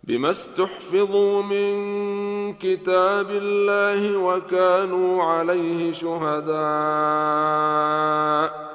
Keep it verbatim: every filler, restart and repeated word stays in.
بما استحفظوا من كتاب الله وكانوا عليه شهداء